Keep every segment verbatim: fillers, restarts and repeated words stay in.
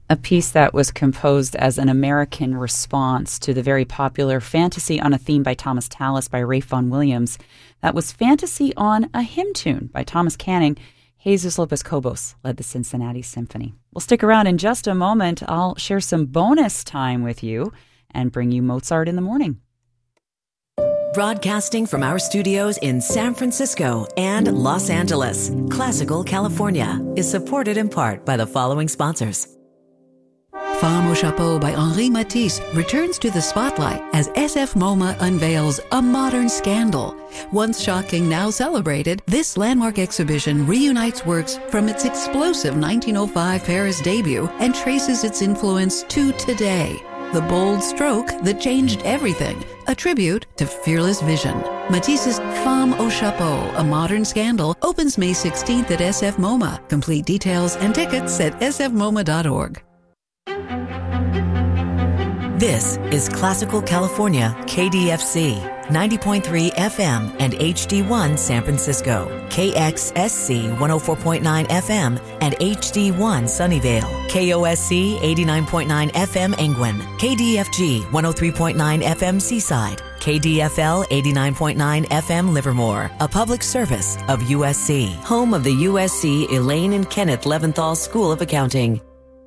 a piece that was composed as an American response to the very popular Fantasy on a Theme by Thomas Tallis by Ralph Vaughan Williams. That was Fantasy on a Hymn Tune by Thomas Canning. Jesus Lopez Cobos led the Cincinnati Symphony. We'll stick around in just a moment. I'll share some bonus time with you and bring you Mozart in the Morning. Broadcasting from our studios in San Francisco and Los Angeles, Classical California is supported in part by the following sponsors. Femme au Chapeau by Henri Matisse returns to the spotlight as S F MoMA unveils A Modern Scandal. Once shocking, now celebrated, this landmark exhibition reunites works from its explosive nineteen oh five Paris debut and traces its influence to today. The bold stroke that changed everything, a tribute to fearless vision. Matisse's Femme au Chapeau, A Modern Scandal, opens May sixteenth at S F MoMA. Complete details and tickets at s f moma dot org. This is Classical California, K D F C, ninety point three F M and H D one San Francisco, K X S C one oh four point nine F M and H D one Sunnyvale, K O S C eighty-nine point nine F M Angwin, K D F G one oh three point nine F M Seaside, K D F L eighty-nine point nine F M Livermore, a public service of U S C, home of the U S C Elaine and Kenneth Leventhal School of Accounting.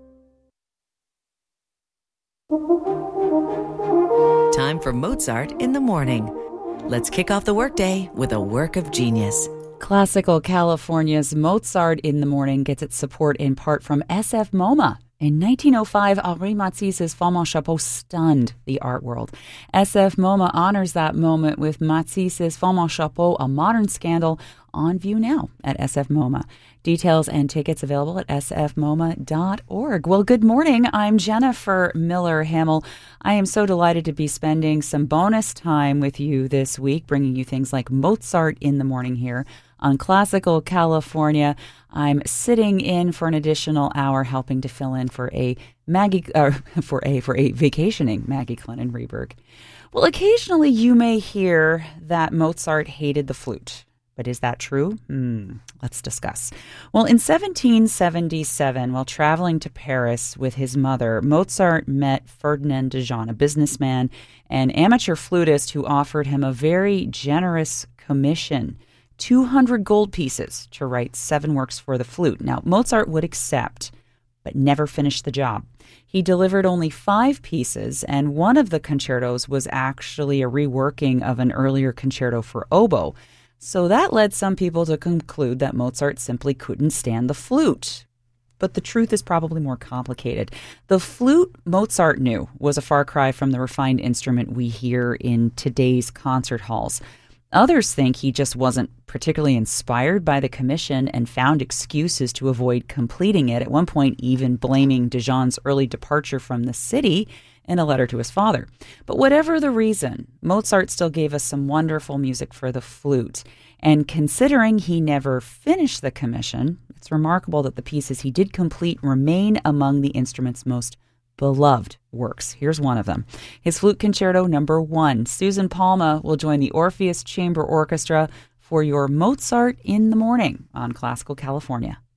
Time for Mozart in the Morning. Let's kick off the workday with a work of genius. Classical California's Mozart in the Morning gets its support in part from S F MoMA. In nineteen oh five, Henri Matisse's Femme au Chapeau stunned the art world. S F MoMA honors that moment with Matisse's Femme au Chapeau, A Modern Scandal, on view now at S F MoMA. Details and tickets available at s f moma dot org. Well, good morning. I'm Jennifer Miller Hamill. I am so delighted to be spending some bonus time with you this week, bringing you things like Mozart in the Morning here on Classical California. I'm sitting in for an additional hour, helping to fill in for a Maggie uh, for a for a vacationing Maggie Clennon Reberg. Well, occasionally you may hear that Mozart hated the flute. But is that true? Hmm, let's discuss. Well, in seventeen seventy-seven, while traveling to Paris with his mother, Mozart met Ferdinand Dijon, a businessman and amateur flutist who offered him a very generous commission, two hundred gold pieces to write seven works for the flute. Now, Mozart would accept, but never finished the job. He delivered only five pieces, and one of the concertos was actually a reworking of an earlier concerto for oboe. So that led some people to conclude that Mozart simply couldn't stand the flute. But the truth is probably more complicated. The flute Mozart knew was a far cry from the refined instrument we hear in today's concert halls. Others think he just wasn't particularly inspired by the commission and found excuses to avoid completing it, at one point even blaming Dijon's early departure from the city in a letter to his father. But whatever the reason, Mozart still gave us some wonderful music for the flute. And considering he never finished the commission, it's remarkable that the pieces he did complete remain among the instrument's most beloved works. Here's one of them. His Flute Concerto number one. Susan Palma will join the Orpheus Chamber Orchestra for your Mozart in the Morning on Classical California.